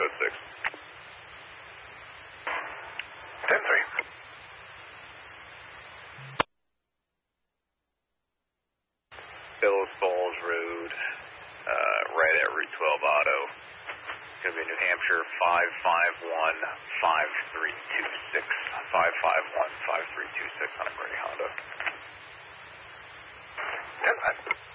code 6. 10-3. Bellows Falls Road, right at Route 12 Auto. It's going to be New Hampshire 551-5326. 551-5326 on a gray Honda. 10-5.